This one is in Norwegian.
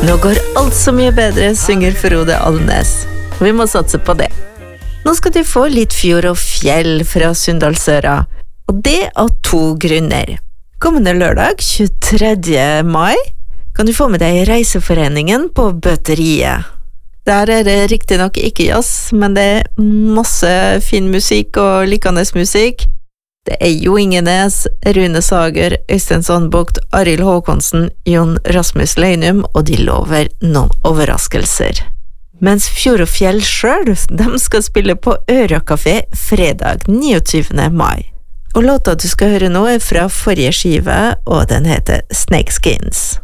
Nå går alt så mye bedre, synger Frode Alnes. Vi må satse på det. Nå skal du få litt fjord og fjell fra Sunndalsøra, og det av 2 grunner. Kommende lørdag, 23. mai, kan du få med deg Reiseforeningen på Bøteriet. Der det riktig nok ikke jazz, men det masse fin musikk og likende musikk. Det Jo Ingenes, Rune Sager, Øystein Sandbukt, Arild Håkonsen, Jon Rasmus Leinum, og de lover noen overraskelser. Mens Fjord og Fjell selv, de skal spille på Øra Café fredag 29. mai. Og låta du skal høre nå fra forrige skive, og den heter Snakeskins.